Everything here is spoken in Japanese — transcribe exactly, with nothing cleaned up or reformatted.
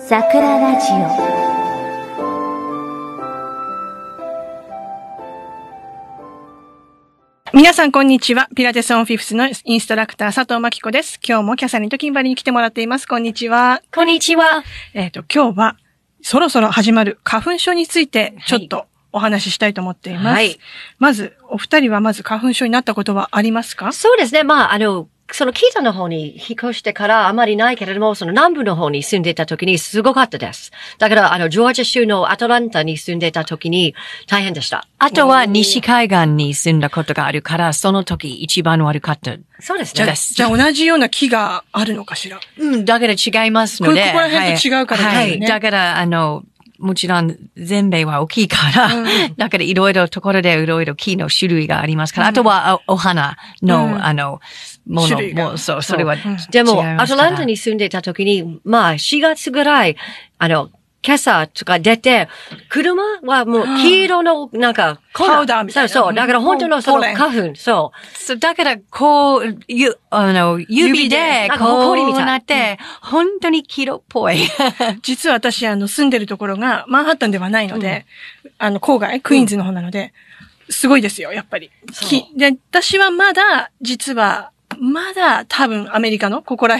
桜ラジオ。 皆さんこんにちは。ピラティスオンフィフスのインストラクター佐藤真希子です。今日もキャサリンとキンバリーに来てもらっています。こんにちは。 こんにちは。 えっと、今日はそろそろ始まる花粉症についてちょっとお話ししたいと思っています。はい、まず、お二人はまず花粉症になったことはありますか？ そうですね。まあ、あの、その北の方に引っ越してからあまりないけれども、その南部の方に住んでた時にすごかったです。だから、あの、ジョージア州のアトランタに住んでた時に大変でした。 あとは西海岸に住んだことがあるから、その時一番悪かった。 そうですね。 じゃあ、じゃあ同じような木があるのかしら？ うん、だから違いますので。 これ、ここら辺と違うからですね。はい。 はい、だから、あの、もちろん全米は大きいから、うん、だからいろいろところでいろいろ木の種類がありますから、うん、あとはお花の、うん、あの、ものも、そう、それは違いますから。 でも、アトランタに住んでた時に、まあ、しがつぐらい、あの、今朝とか出て、車はもう黄色の、なんか、 パウダーみたいな。 そうそう。だから本当のその花粉、そう。 そう、だから、こう、ゆ、あの、指で、こうなって、本当に黄色っぽい。 実は私、あの、住んでるところが、マンハッタンではないので、うん、あの、郊外、クイーンズの方なので、うん、すごいですよ、やっぱり。で、私はまだ、実は、まだ多分アメリカのここら辺